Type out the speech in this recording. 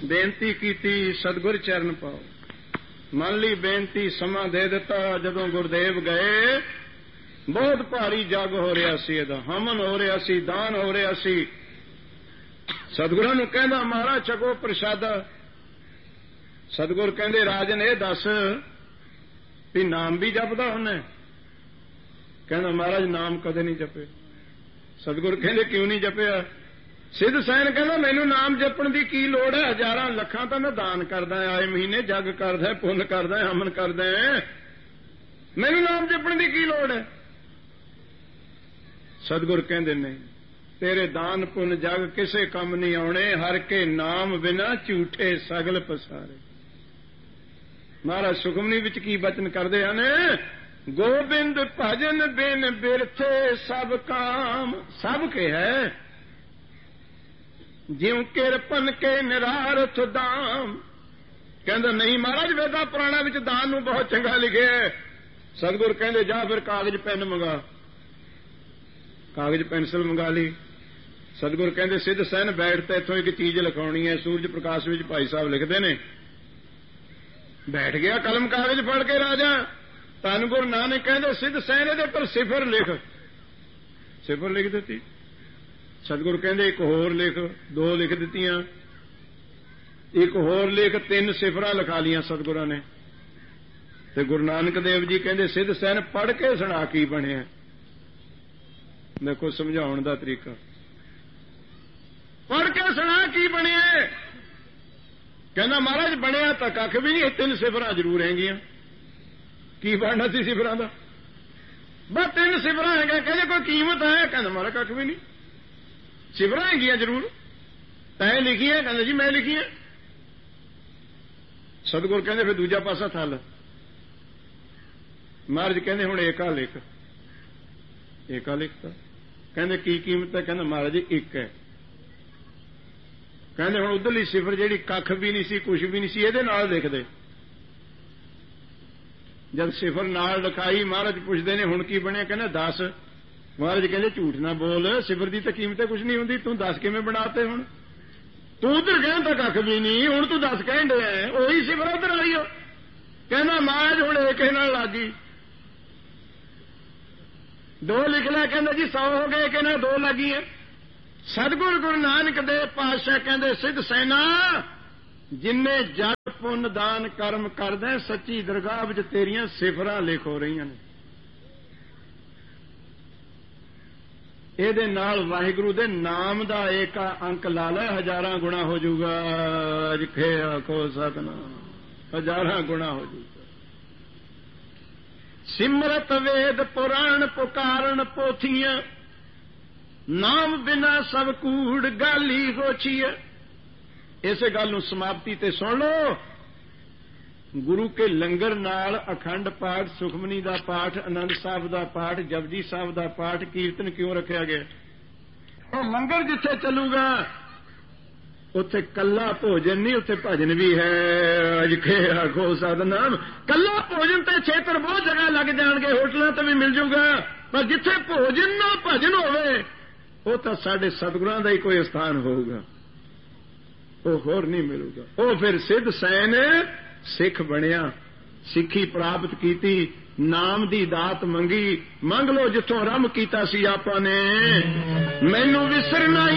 ਬੇਨਤੀ ਕੀਤੀ, ਸਤਿਗੁਰ ਚਰਨ ਪਾਓ। ਮੰਨ ਲਈ ਬੇਨਤੀ, ਸਮਾਂ ਦੇ ਦਿੱਤਾ। ਜਦੋਂ ਗੁਰਦੇਵ ਗਏ, ਬਹੁਤ ਭਾਰੀ ਜੱਗ ਹੋ ਰਿਹਾ ਸੀ, ਇਹਦਾ ਹਵਨ ਹੋ ਰਿਹਾ ਸੀ, ਦਾਨ ਹੋ ਰਿਹਾ ਸੀ। ਸਤਿਗੁਰਾਂ ਨੂੰ ਕਹਿੰਦਾ, ਮਹਾਰਾਜ ਛਕੋ ਪ੍ਰਸ਼ਾਦਾ। ਸਤਿਗੁਰ ਕਹਿੰਦੇ, ਰਾਜਨ ਇਹ ਦੱਸ ਵੀ ਨਾਮ ਵੀ ਜਪਦਾ ਹੁੰਨੇ? ਕਹਿੰਦਾ, ਮਹਾਰਾਜ ਨਾਮ ਕਦੇ ਨਹੀਂ ਜਪੇ। ਸਤਿਗੁਰ ਕਹਿੰਦੇ, ਕਿਉਂ ਨਹੀਂ ਜਪਿਆ? ਸਿੱਧ ਸੈਨ ਕਹਿੰਦਾ, ਮੈਨੂੰ ਨਾਮ ਜਪਣ ਦੀ ਕੀ ਲੋੜ ਹੈ? ਹਜ਼ਾਰਾਂ ਲੱਖਾਂ ਤਾਂ ਮੈਂ ਦਾਨ ਕਰਦਾ, ਆਏ ਮਹੀਨੇ ਜੱਗ ਕਰਦਾ, ਪੁੰਨ ਕਰਦਾ, ਹਵਨ ਕਰਦਾ, ਮੈਨੂੰ ਨਾਮ ਜਪਣ ਦੀ ਕੀ ਲੋੜ ਹੈ? ਸਤਿਗੁਰ ਕਹਿੰਦੇ, ਨਹੀਂ, ਤੇਰੇ ਦਾਨ ਪੁੰਨ ਜਗ ਕਿਸੇ ਕੰਮ ਨਹੀਂ ਆਉਣੇ। ਹਰ ਕੇ ਨਾਮ ਬਿਨਾ ਝੂਠੇ ਸਗਲ ਪਸਾਰੇ। ਮਹਾਰਾਜ ਸੁਖਮਨੀ ਵਿੱਚ ਕੀ ਬਚਨ ਕਰਦੇ ਹਨ? ਗੋਬਿੰਦ ਭਜਨ ਬਿਨ ਬਿਰਥੇ ਸਭ ਕਾਮ। ਸਭ ਕੇ ਹੈ ਜਿਉ ਕਿਰਪਨ ਕੇ ਨਿਰਾਰਥ ਦਾਮ। ਕਹਿੰਦਾ, ਨਹੀਂ ਮਹਾਰਾਜ, ਵੇਦਾ ਪੁਰਾਣਾ ਵਿੱਚ ਦਾਨ ਨੂੰ ਬਹੁਤ ਚੰਗਾ ਲਿਖਿਆ। ਸਤਿਗੁਰ ਕਹਿੰਦੇ, ਜਾ ਫਿਰ ਕਾਗਜ਼ ਪੈਨ ਮੰਗਾ। ਕਾਗਜ਼ ਪੈਨਸਿਲ ਮੰਗਾ ਲਈ। ਸਤਿਗੁਰ ਕਹਿੰਦੇ, ਸਿੱਧ ਸੈਨ ਬੈਠ ਤੇ ਇੱਥੋਂ ਇੱਕ ਚੀਜ਼ ਲਿਖਾਉਣੀ ਹੈ। ਸੂਰਜ ਪ੍ਰਕਾਸ਼ ਵਿੱਚ ਭਾਈ ਸਾਹਿਬ ਲਿਖਦੇ ਨੇ। ਬੈਠ ਗਿਆ, ਕਲਮ ਕਾਗਜ਼ ਫੜ ਕੇ ਰਾਜਾ। ਧੰਨ ਗੁਰੂ ਨਾਨਕ ਕਹਿੰਦੇ, ਸਿੱਧ ਸੈਨ ਇਹਦੇ ਪਰ ਸਿਫਰ ਲਿਖ। ਸਿਫਰ ਲਿਖ ਦਿੱਤੀ। ਸਤਿਗੁਰ ਕਹਿੰਦੇ, ਇੱਕ ਹੋਰ ਲਿਖ। ਦੋ ਲਿਖ ਦਿੱਤੀਆਂ। ਇੱਕ ਹੋਰ ਲਿਖ। 3 ਸਿਫਰਾਂ ਲਿਖਾ ਲੀਆਂ ਸਤਿਗੁਰਾਂ ਨੇ। ਤੇ ਗੁਰੂ ਨਾਨਕ ਦੇਵ ਜੀ ਕਹਿੰਦੇ, ਸਿੱਧ ਸੈਨ ਪੜ੍ਹ ਕੇ ਸੁਣਾ ਕੀ ਬਣਿਆ। ਦੇਖੋ ਸਮਝਾਉਣ ਦਾ ਤਰੀਕਾ। ਪੜ੍ਹ ਕੇ ਸੁਣਾ ਕੀ ਬਣਿਆ। ਕਹਿੰਦਾ, ਮਹਾਰਾਜ ਬਣਿਆ ਤਾਂ ਕੱਖ ਵੀ ਨਹੀਂ। 3 ਸਿਫਰਾਂ ਜ਼ਰੂਰ ਹੈਗੀਆਂ। ਕੀ ਬਣਨਾ ਸੀ ਸਿਫਰਾਂ ਦਾ? ਬਸ 3 ਸਿਫਰਾਂ ਹੈਗਾ। ਕਹਿੰਦੇ, ਕੋਈ ਕੀਮਤ ਹੈ? ਕਹਿੰਦਾ, ਮਹਾਰਾਜ ਕੱਖ ਵੀ ਨਹੀਂ। ਸਿਫਰਾਂ ਹੈਗੀਆਂ ਜ਼ਰੂਰ। ਤੈਂ ਲਿਖੀਆਂ? ਕਹਿੰਦਾ, ਜੀ ਮੈਂ ਲਿਖੀਆਂ। ਸਤਿਗੁਰ ਕਹਿੰਦੇ, ਫਿਰ ਦੂਜਾ ਪਾਸਾ ਥੱਲ। ਮਹਾਰਾਜ ਕਹਿੰਦੇ, ਹੁਣ ਏਕਾ ਲਿਖ। ਏਕਾ ਲਿਖਤਾ। ਕਹਿੰਦੇ, ਕੀ ਕੀਮਤ ਹੈ? ਕਹਿੰਦਾ, ਮਹਾਰਾਜ ਇੱਕ ਹੈ। ਕਹਿੰਦੇ, ਹੁਣ ਉਧਰਲੀ ਸਿਫਰ ਜਿਹੜੀ ਕੱਖ ਵੀ ਨਹੀਂ ਸੀ, ਕੁਛ ਵੀ ਨਹੀਂ ਸੀ, ਇਹਦੇ ਨਾਲ ਲਿਖਦੇ। ਜਦ ਸਿਫਰ ਨਾਲ ਲਿਖਾਈ, ਮਹਾਰਾਜ ਪੁੱਛਦੇ ਨੇ, ਹੁਣ ਕੀ ਬਣਿਆ? ਕਹਿੰਦਾ, 10। ਮਹਾਰਾਜ ਕਹਿੰਦੇ, ਝੂਠ ਨਾ ਬੋਲ, ਸਿਫਰ ਦੀ ਤਾਂ ਕੀਮਤ ਕੁਛ ਨਹੀਂ ਹੁੰਦੀ। ਤੂੰ 10 ਕਿਵੇਂ ਬਣਾਤੇ? ਹੁਣ ਤੂੰ ਉਧਰ ਕਹਿੰਦਾ ਕੱਖ ਵੀ ਨਹੀਂ, ਹੁਣ ਤੂੰ 10 ਕਹਿਣ ਡਿਆ। ਉਹੀ ਸਿਫਰ ਉਧਰ ਆਈ। ਕਹਿੰਦਾ, ਮਹਾਰਾਜ ਹੁਣ ਏਕੇ ਨਾਲ ਲੱਗ ਗਈ। 2 ਲਿਖ ਲੈ। ਕਹਿੰਦਾ, ਜੀ 100 ਹੋ ਗਏ। ਏਕੇ ਨਾਲ 2 ਲੱਗੀਆਂ। ਸਤਿਗੁਰੂ ਗੁਰੂ ਨਾਨਕ ਦੇਵ ਪਾਤਸ਼ਾਹ ਕਹਿੰਦੇ, ਸਿੱਧ ਸੈਨਾ, ਜਿੰਨੇ ਜਗ ਪੁੰਨ ਦਾਨ ਕਰਮ ਕਰਦਾ, ਸੱਚੀ ਦਰਗਾਹ ਵਿੱਚ ਤੇਰੀਆਂ ਸਿਫਰਾਂ ਲਿਖ ਹੋ ਰਹੀਆਂ ਨੇ। ਇਹਦੇ ਨਾਲ ਵਾਹਿਗੁਰੂ ਦੇ ਨਾਮ ਦਾ ਏਕਾ ਅੰਕ ਲਾ ਲੈ, 1000 ਗੁਣਾ ਹੋ ਜਾਊਗਾ। ਜਿੱਥੇ ਆਖੋ ਸਤਿਨਾਮ, 1000 ਗੁਣਾ ਹੋ ਜਾਊਗਾ। ਸਿਮਰਤ ਵੇਦ ਪੁਰਾਣ ਪੁਕਾਰਨ ਪੋਥੀਆਂ, ਨਾਮ ਬਿਨਾ ਸਭ ਕੂੜ ਗਾਲੀ ਹੋਛੀਏ। ਇਸੇ ਗੱਲ ਨੂੰ ਸਮਾਪਤੀ ਤੇ ਸੁਣ ਲਓ। ਗੁਰੂ ਕੇ ਲੰਗਰ ਨਾਲ ਅਖੰਡ ਪਾਠ, ਸੁਖਮਨੀ ਦਾ ਪਾਠ, ਆਨੰਦ ਸਾਹਿਬ ਦਾ ਪਾਠ, ਜਪਜੀ ਸਾਹਿਬ ਦਾ ਪਾਠ, ਕੀਰਤਨ ਕਿਉਂ ਰੱਖਿਆ ਗਿਆ? ਉਹ ਲੰਗਰ ਜਿੱਥੇ ਚੱਲੂਗਾ ਉੱਥੇ ਕੱਲਾ ਭੋਜਨ ਨਹੀਂ, ਉੱਥੇ ਭਜਨ ਵੀ ਹੈ। ਅਜਖੇ ਆਖੋ ਸਤਿਨਾਮ। ਕੱਲਾ ਭੋਜਨ ਤੇ ਛੇਤਰ ਬਹੁਤ ਜਗ੍ਹਾ ਲੱਗ ਜਾਣਗੇ, ਹੋਟਲਾਂ ਤੇ ਵੀ ਮਿਲ ਜੂਗਾ। ਪਰ ਜਿੱਥੇ ਭੋਜਨ ਨਾਲ ਭਜਨ ਹੋਵੇ, ਉਹ ਤਾਂ ਸਾਡੇ ਸਤਿਗੁਰਾਂ ਦਾ ਹੀ ਕੋਈ ਸਥਾਨ ਹੋਊਗਾ, ਉਹ ਹੋਰ ਨਹੀਂ ਮਿਲੂਗਾ। ਉਹ ਫਿਰ ਸਿੱਧ ਸੈਨ ਸਿੱਖ ਬਣਿਆ, ਸਿੱਖੀ ਪ੍ਰਾਪਤ ਕੀਤੀ, ਨਾਮ ਦੀ ਦਾਤ ਮੰਗੀ। ਮੰਗ ਲਓ ਜਿੱਥੋਂ ਆਰੰਭ ਕੀਤਾ ਸੀ ਆਪਾਂ ਨੇ। ਮੈਨੂੰ ਵਿਸਰਨਾ